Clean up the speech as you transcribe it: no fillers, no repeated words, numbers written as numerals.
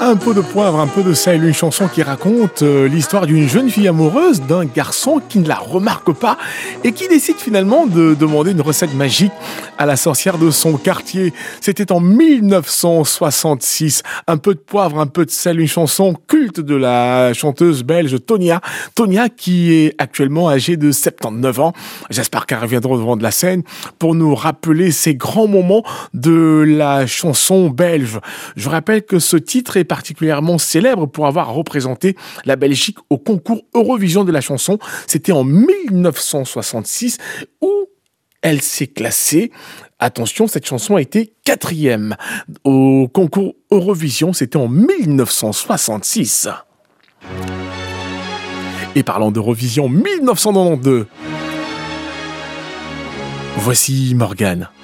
Un peu de poivre, un peu de sel, une chanson qui raconte l'histoire d'une jeune fille amoureuse d'un garçon qui ne la remarque pas et qui décide finalement de demander une recette magique à la sorcière de son quartier. C'était en 1966. Un peu de poivre, un peu de sel, une chanson culte de la chanteuse belge Tonia. Tonia qui est actuellement âgée de 79 ans. J'espère qu'elle reviendra devant de la scène pour nous rappeler ces grands moments de la chanson belge. Je rappelle que ce titre est particulièrement célèbre pour avoir représenté la Belgique au concours Eurovision de la chanson. C'était en 1966 où elle s'est classée. Attention, cette chanson a été 4e au concours Eurovision. C'était en 1966. Et parlant d'Eurovision 1992, voici Morgane.